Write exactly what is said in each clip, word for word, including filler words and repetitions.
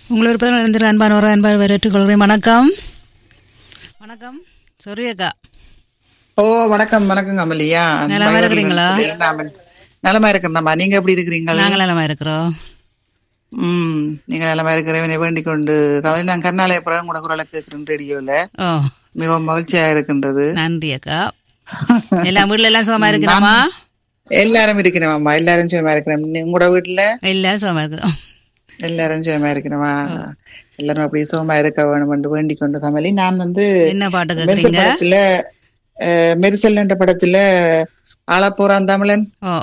உங்களை ஒரு பேர் நடந்திரு அன்பான ஒரு அன்பான வரவேற்றுக் கொள்கிறேன். வணக்கம். வணக்கம் சொரியக்கா. ஓ வணக்கம் வணக்கம் கமலியா. நலமா இருக்கிறீங்களா? நலமா இருக்கிறேன்மா. நீங்க எப்படி இருக்கிறீங்க? நாங்கள் நலமா இருக்கிறோம். ம் நீங்க நலமா இருக்கிறவனை வேண்டிக் கொண்டு கமலி, நான் கர்நாடக பிறகு கூட குரலை கேட்கிறேன் ரேடியோல. ஓ மிகவும் மகிழ்ச்சியா இருக்கின்றது. நன்றி அக்கா. எல்லாம் வீட்டுல எல்லாம் சுகமா இருக்கிறோமா? எல்லாரும் இருக்கிறோம்மா, எல்லாரும் சுகமா இருக்கிறோம். உங்களோட வீட்டுல எல்லாரும் சுகமா இருக்கிறோம். எல்லாரும் சுகமா இருக்கிறோமா? எல்லாரும் அப்படி சுகமா இருக்க வேணும் என்று வேண்டிக் கொண்டு கமலி, நான் வந்து என்ன பாட்டு கேக்குறீங்க? படத்துல மெரிசல் என்ற படத்துல ஆளப்போறான் தமிழன்,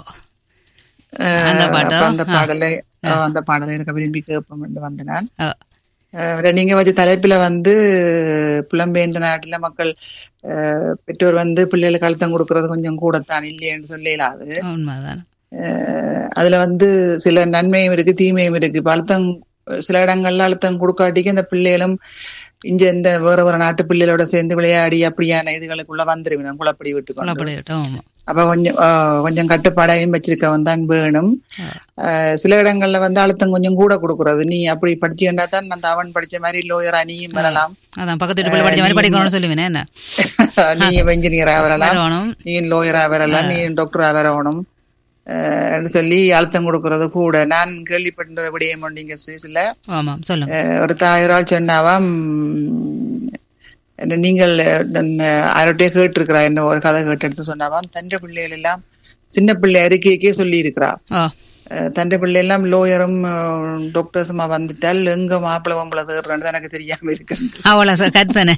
அந்த பாட்டு அந்த பாடலை அந்த பாடலை எனக்கு விரும்பி கேட்போம் என்று வந்த நான். நீங்க வச்ச தலைப்புல வந்து புலம்பெயர்ந்த நாட்டுல மக்கள் பெற்றோர் வந்து பிள்ளைகளுக்கு அழுத்தம் கொடுக்கறது கொஞ்சம் கூடத்தான் இல்லையென்று சொல்லலாது. அதுல வந்து சில நன்மையும் இருக்கு தீமையும் இருக்கு. இப்ப அழுத்தம் சில இடங்கள்ல அழுத்தம் கொடுக்காட்டிக்கு இந்த பிள்ளைகளும் இங்க இந்த வேற வேற நாட்டு பிள்ளைகளோட சேர்ந்து விளையாடி அப்படியான இதுகளுக்குள்ள வந்துருவேன் குளப்படி விட்டு. அப்ப கொஞ்சம் கொஞ்சம் கட்டுப்பாடையும் வச்சிருக்கவன் தான் வேணும். சில இடங்கள்ல வந்து அழுத்தம் கொஞ்சம் கூட கொடுக்கறது. நீ அப்படி படிச்சுட்டா தான் அந்த அவன் படிச்ச மாதிரி லோயரா நீயும் வரலாம், நீ என்ஜினியரா வரலாம், நீ லோயரா வரலாம், நீ டாக்டரா வரணும் சொல்லி அழுத்தம் கொடுக்கறது கூட. நான் கேள்விப்பட்ட விடயம் நீங்க சுவிஸ்ல ஒரு தாயரால் சொன்னாவாம், நீங்கள் யார்கிட்டயே கேட்டிருக்கிறா என்ன ஒரு கதை கேட்டு எடுத்து சொன்னாவாம், தண்ட பிள்ளைகள் எல்லாம் சின்ன பிள்ளை அறிக்கைக்கே சொல்லி இருக்கிறா. தண்ட பிள்ளை எல்லாம் லோயரும் டாக்டர்ஸுமா வந்துட்டால் எங்க மாப்பிள வம்பளை தேடுறது எனக்கு தெரியாம இருக்கு. அவ்வளவு கற்பனை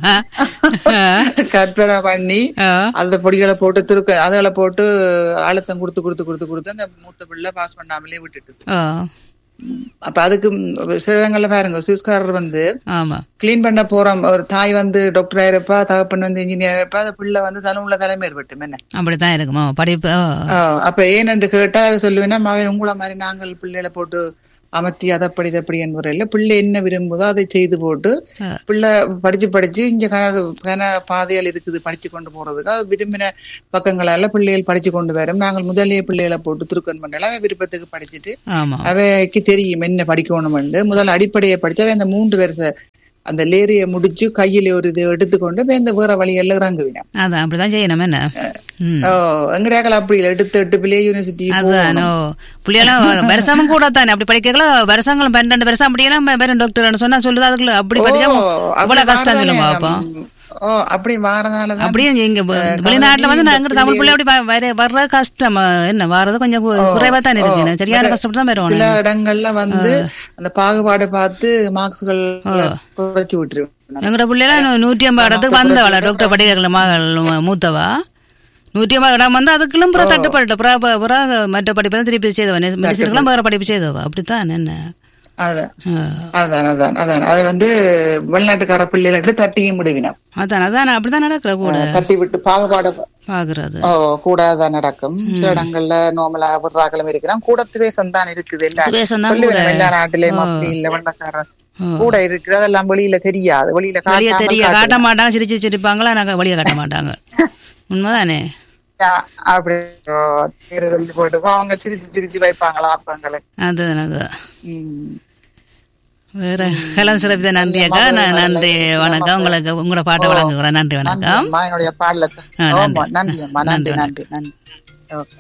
கற்பனை பண்ணி அந்த பொடிகளை போட்டு துருக்க அதுகளை போட்டு அழுத்தம் கொடுத்து கொடுத்து கொடுத்து கொடுத்து அந்த மூத்த பிள்ளை பாஸ் பண்ணாமலே விட்டுட்டு. அப்ப அதுக்கு சில இடங்கள்ல பாருங்க, சுவிஸ்காரர் வந்து கிளீன் பண்ண போறோம், ஒரு தாய் வந்து டாக்டர் ஆயிருப்பா, தகப்பன் வந்து இன்ஜினியர் ஆயிருப்பா, அந்த பிள்ளை வந்து சலூன்ல தலைமையர் வெட்டும் என்ன அப்படித்தான் இருக்குமா படிப்பு. அப்ப ஏன்னு கேட்டா சொல்லுவேன்னா, மாவன் உங்களை மாதிரி நாங்கள் பிள்ளைகளை போட்டு அமர்த்தி அதப்படி இதப்படி என்பதில்ல, பிள்ளை என்ன விரும்புதோ அதை செய்து போட்டு பிள்ளை படிச்சு படிச்சு இங்க கன கன பாதைகள் இருக்குது படிச்சு கொண்டு போறதுக்கு. அது விரும்பின பக்கங்களால பிள்ளைகள் படிச்சு கொண்டு வரும். நாங்கள் முதலே பிள்ளைகளை போட்டு திருக்கன் பண்ணல, அவன் விருப்பத்துக்கு படிச்சுட்டு அவைக்கு தெரியும் என்ன படிக்கணும். முதல் அடிப்படையை படிச்சு அவன் அந்த மூன்று வருஷ அந்த லேரிய முடிச்சு கையில ஒரு இது எடுத்துக்கொண்டு இந்த வேற வழியெல்லாம் இறங்குவினான். அதான் அப்படிதான் செய்யணும். என்ன எங்கடையாக்கள் அப்படி எட்டு எட்டு பிள்ளை யூனிவர்சிட்டி பிள்ளைகளும் வருஷமும் கூட தானே அப்படி படிக்கலாம். வருஷங்களும் பன்னெண்டு வருஷம் அப்படியெல்லாம் வேற டாக்டர் சொன்னா சொல்லுது, அதுக்குள்ள அப்படி படிச்சா அவ்வளவு கஷ்டம் சொல்லுங்க. அப்போ ஓ அப்படி வாரதால அப்படியே இங்க வெளிநாட்டுல வந்து நாங்க தமிழ் பிள்ளை அப்படி வர்ற கஷ்டம் என்ன வர்றது கொஞ்சம் குறைவா தான் இருக்கு. சரியான கஷ்டப்பட்டு தான் வருவோம். சில இடங்கள்ல வந்து அந்த பாகுபாடு பார்த்து மார்க்ஸ்கள் குறைச்சு விட்டுருவோம். எங்கட பிள்ளைலாம் நூற்றி ஐம்பது இடத்துக்கு வந்தவளா டாக்டர் படிக்கல மகள் மூத்தவா நூற்றி ஐம்பது இடம் வந்து அதுக்குள்ளும் புற தட்டுப்பட்டு புற மற்ற படிப்பு தான் திருப்பி செய்தவா, மெடிசனுக்கெல்லாம் வேற படிப்பு செய்தவா. அப்படித்தான் என்ன அதான் அதான் அதான் அதான் அது வந்து வெளிநாட்டுக்கார பிள்ளைகளுக்கு தட்டியும் முடிவினா அதான் அதான் அப்படிதான் நடக்கிற கூட தட்டி விட்டு பாகுபாடு பாக்குறது ஓ கூடாதான் நடக்கும். சில இடங்கள்ல நோமலா விடுறாக்களும் இருக்கிறான். கூட துவேசம் தான் இருக்குது. எல்லா நாட்டிலேயும் அப்படி இல்ல, வெள்ளக்கார கூட இருக்குது. அதெல்லாம் வெளியில தெரியாது, வெளியில தெரிய காட்ட மாட்டாங்க. சிரிச்சு சிரிப்பாங்களா, நாங்க வெளியே காட்ட மாட்டாங்க. உண்மைதானே? அப்படி போட்டு அவங்க சிரிச்சு சிரிச்சு வைப்பாங்களா அப்பங்களை. அதுதான் அதுதான் வேற கலாம் சிறப்பித. நன்றி அக்கா. நன்றி வணக்கம். உங்களுக்கு உங்களோட பாட்டை வழங்குகிறேன். நன்றி வணக்கம். என்னுடைய பாடல நன்றி நன்றி நன்றி.